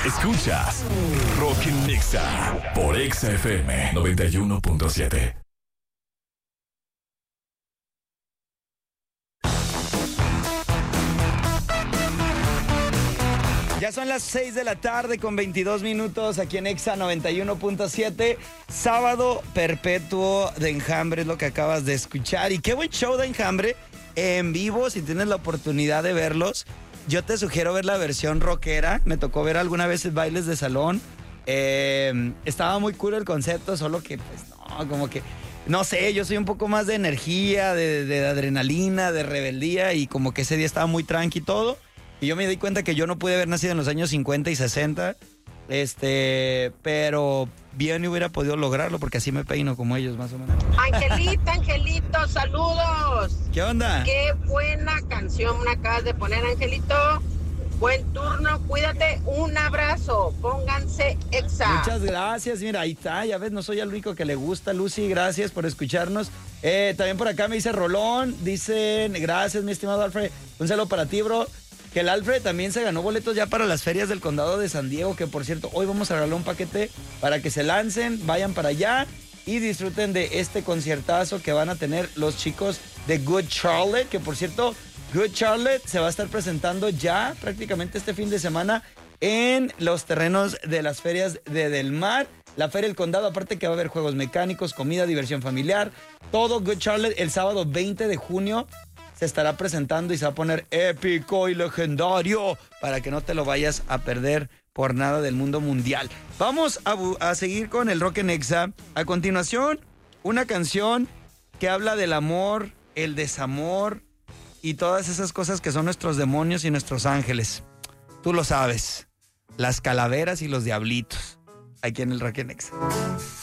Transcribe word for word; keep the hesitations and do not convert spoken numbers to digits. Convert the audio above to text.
Escuchas Rock en Nexa por Exa F M noventa y uno punto siete. Ya son las seis de la tarde con veintidós minutos aquí en Exa noventa y uno punto siete. Sábado perpetuo de Enjambre es lo que acabas de escuchar. Y qué buen show de Enjambre en vivo. Si tienes la oportunidad de verlos, yo te sugiero ver la versión rockera. Me tocó ver alguna vez bailes de salón. Eh, estaba muy cool el concepto, solo que pues no, como que... No sé, yo soy un poco más de energía, de, de adrenalina, de rebeldía. Y como que ese día estaba muy tranqui todo. Y yo me di cuenta que yo no pude haber nacido en los años cincuenta y sesenta, este, pero bien hubiera podido lograrlo porque así me peino como ellos, más o menos. Angelita, Angelito, saludos. ¿Qué onda? Qué buena canción me acabas de poner, Angelito. Buen turno, cuídate, un abrazo, pónganse Exa. Muchas gracias, mira, ahí está, ya ves, no soy el único que le gusta, Lucy, gracias por escucharnos. Eh, también por acá me dice Rolón, dicen, gracias, mi estimado Alfred, un saludo para ti, bro. Que el Alfred también se ganó boletos ya para las ferias del condado de San Diego, que por cierto, hoy vamos a regalar un paquete para que se lancen, vayan para allá y disfruten de este conciertazo que van a tener los chicos de Good Charlotte, que por cierto, Good Charlotte se va a estar presentando ya prácticamente este fin de semana en los terrenos de las ferias de Del Mar, la Feria del Condado, aparte que va a haber juegos mecánicos, comida, diversión familiar, todo Good Charlotte el sábado veinte de junio. Se estará presentando y se va a poner épico y legendario para que no te lo vayas a perder por nada del mundo mundial. Vamos a, a seguir con el Rock en Exa. A continuación, una canción que habla del amor, el desamor y todas esas cosas que son nuestros demonios y nuestros ángeles. Tú lo sabes, las calaveras y los diablitos. Aquí en el Rock en Exa.